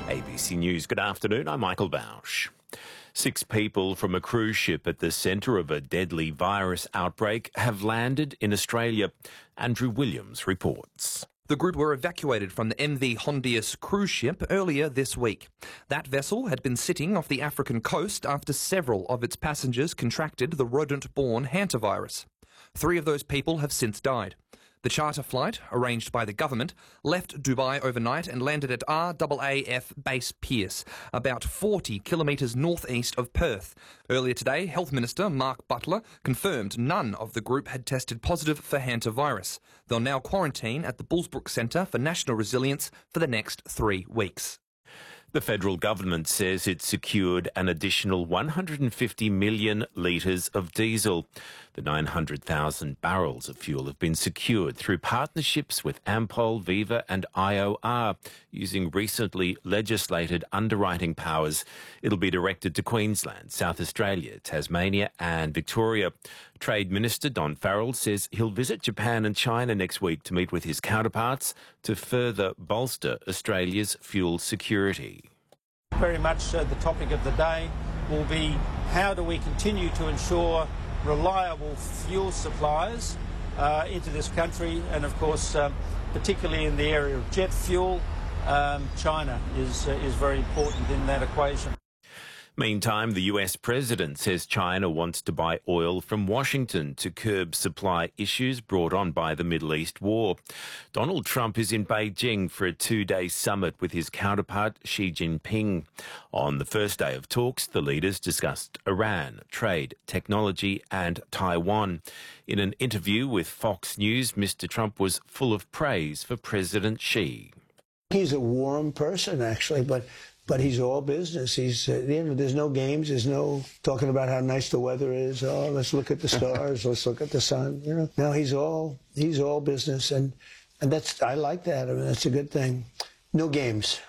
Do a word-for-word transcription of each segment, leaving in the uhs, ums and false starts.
A B C News, good afternoon, I'm Michael Bausch. Six people from a cruise ship at the centre of a deadly virus outbreak have landed in Australia. Andrew Williams reports. The group were evacuated from the M V Hondius cruise ship earlier this week. That vessel had been sitting off the African coast after several of its passengers contracted the rodent-borne hantavirus. Three of those people have since died. The charter flight, arranged by the government, left Dubai overnight and landed at R A A F Base Pearce, about forty kilometres northeast of Perth. Earlier today, Health Minister Mark Butler confirmed none of the group had tested positive for hantavirus. They'll now quarantine at the Bullsbrook Centre for National Resilience for the next three weeks. The federal government says it secured an additional one hundred fifty million litres of diesel. The nine hundred thousand barrels of fuel have been secured through partnerships with Ampol, Viva and I O R, using recently legislated underwriting powers. It'll be directed to Queensland, South Australia, Tasmania and Victoria. Trade Minister Don Farrell says he'll visit Japan and China next week to meet with his counterparts to further bolster Australia's fuel security. Very much uh, the topic of the day will be how do we continue to ensure reliable fuel supplies uh, into this country, and of course um, particularly in the area of jet fuel, um, China is, uh, is very important in that equation. Meantime, the U S president says China wants to buy oil from Washington to curb supply issues brought on by the Middle East war. Donald Trump is in Beijing for a two-day summit with his counterpart Xi Jinping. On the first day of talks, the leaders discussed Iran, trade, technology and Taiwan. In an interview with Fox News, Mister Trump was full of praise for President Xi. He's a warm person, actually, but But he's all business. He's uh, you know, there's no games. There's no talking about how nice the weather is. Oh, let's look at the stars. Let's look at the sun. You know, no, he's all he's all business, and and that's I like that. I mean, that's a good thing. No games.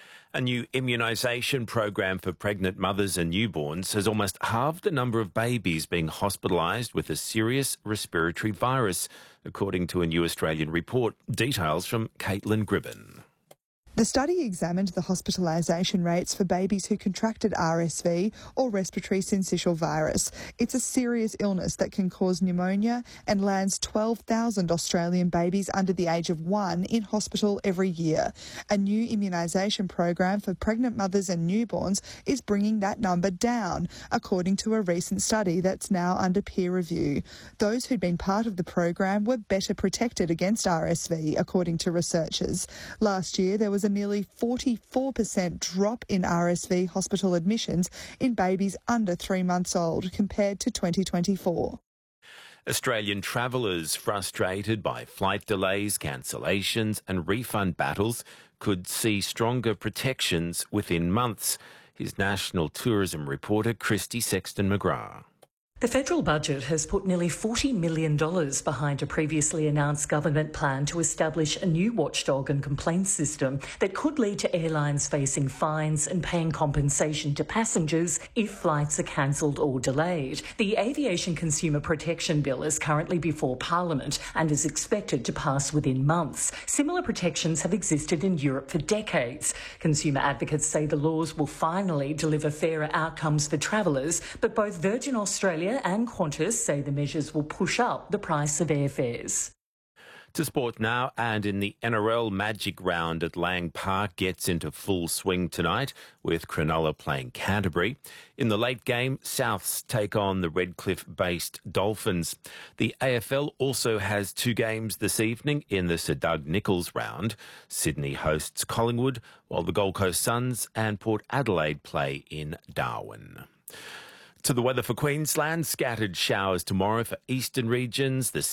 A new immunisation program for pregnant mothers and newborns has almost halved the number of babies being hospitalised with a serious respiratory virus, according to a new Australian report. Details from Caitlin Gribben. The study examined the hospitalisation rates for babies who contracted R S V, or respiratory syncytial virus. It's a serious illness that can cause pneumonia and lands twelve thousand Australian babies under the age of one in hospital every year. A new immunisation program for pregnant mothers and newborns is bringing that number down, according to a recent study that's now under peer review. Those who'd been part of the program were better protected against R S V, according to researchers. Last year, there was a nearly forty-four percent drop in R S V hospital admissions in babies under three months old compared to twenty twenty-four. Australian travellers frustrated by flight delays, cancellations and refund battles could see stronger protections within months. Here's National Tourism reporter Christy Sexton-McGrath. The federal budget has put nearly forty million dollars behind a previously announced government plan to establish a new watchdog and complaints system that could lead to airlines facing fines and paying compensation to passengers if flights are cancelled or delayed. The Aviation Consumer Protection Bill is currently before Parliament and is expected to pass within months. Similar protections have existed in Europe for decades. Consumer advocates say the laws will finally deliver fairer outcomes for travellers, but both Virgin Australia and Qantas say the measures will push up the price of airfares. To sport now, and in the N R L Magic Round at Lang Park gets into full swing tonight with Cronulla playing Canterbury. In the late game, Souths take on the Redcliffe-based Dolphins. The A F L also has two games this evening in the Sir Doug Nicholls Round. Sydney hosts Collingwood, while the Gold Coast Suns and Port Adelaide play in Darwin. To the weather for Queensland, scattered showers tomorrow for eastern regions. The